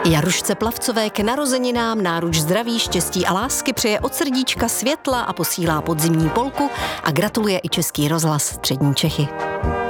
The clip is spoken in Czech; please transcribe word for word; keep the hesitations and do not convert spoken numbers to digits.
Jarušce Plavcové k narozeninám náruč zdraví, štěstí a lásky přeje od srdíčka světla a posílá podzimní polku a gratuluje i Český rozhlas Střední Čechy.